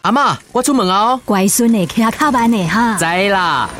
阿嬷，我出门哦。 乖孙呢，骑较慢呢哈。 知啦。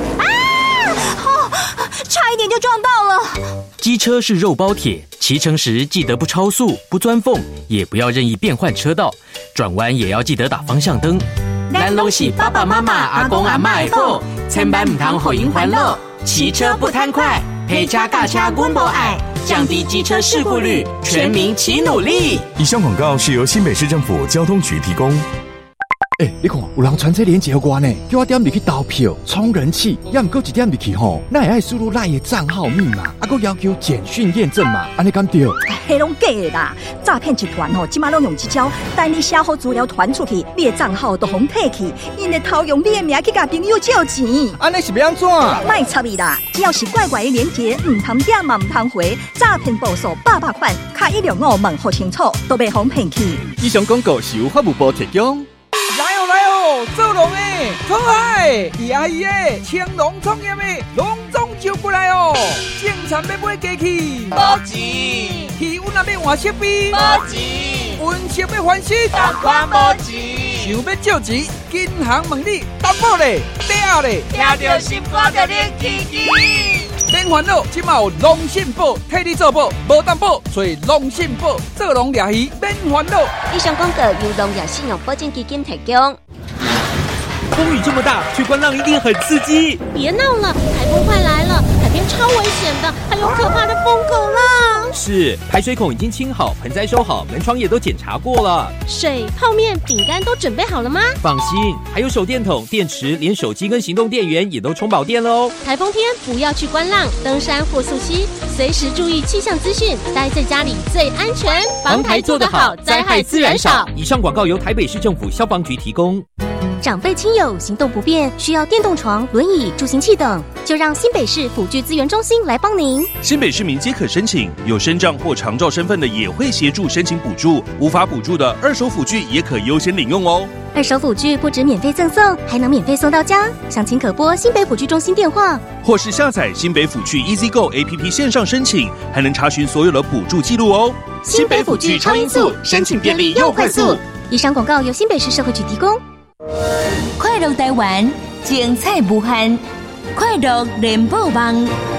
差一点就撞到了。 机车是肉包铁，骑乘时记得不超速、不钻缝，也不要任意变换车道，转弯也要记得打方向灯。咱拢是爸爸妈妈、阿公阿嬷的宝，千万唔通互因烦恼。骑车不贪快，陪车驾车阮无爱，降低机车事故率，全民齐努力。 以上广告是由新北市政府交通局提供。 你看，有人传这链接给我呢，叫我点入去投票、充人气，也唔够一点入去吼，那也爱输入赖的账号密码，还佫要求简讯验证嘛，安尼敢对？ 迄拢假的啦！诈骗集团吼，即马拢用这招，等你写好资料传出去，你的账号都互摕去，因会偷用你的名去甲朋友借钱。 安尼是要安怎？ 卖插你啦！只要是怪怪的链接，唔通点嘛唔通回，诈骗报数800款，卡165问好清楚，都袂互骗去。 以上广告是由法务部提供。 来哦，做龙诶，可爱，阿姨诶，青龙创业诶，隆重就过来哦。种田要买机器， 无钱； 气温也要换设备， 无钱； 温室要翻新， 同款无钱。 想要借钱，银行问你担保咧，抵押咧， 听到心肝就咧起起。 免烦恼，即马有龙信保替你做保，无担保，所以龙信保做龙掠鱼免烦恼。 以上广告由龙跃信用保证基金提供。 风雨这么大，去观浪一定很刺激。 别闹了，台风快来了，海边超危险的，还有可怕的疯狗浪。 是，排水孔已经清好，盆栽收好，门窗也都检查过了。 水、泡面、饼干都准备好了吗？ 放心，还有手电筒、电池，连手机跟行动电源也都充饱电了哦。 台风天不要去观浪、登山或溯溪，随时注意气象资讯，待在家里最安全。 防台做得好，灾害自然少。以上广告由台北市政府消防局提供。 长辈亲友行动不便，需要电动床、轮椅、助行器等，就让新北市辅具资源中心来帮您。 新北市民皆可申请，有身障或长照身份的也会协助申请补助，无法补助的二手辅具也可优先领用哦。 二手辅具不止免费赠送，还能免费送到家。详情可拨新北辅具中心电话， 或是下载新北辅具 EasyGo APP 线上申请，还能查询所有的补助记录哦。 新北辅具超音速，申请便利又快速。以上广告由新北市社会局提供。 快乐台湾，精彩无限，快乐联播网。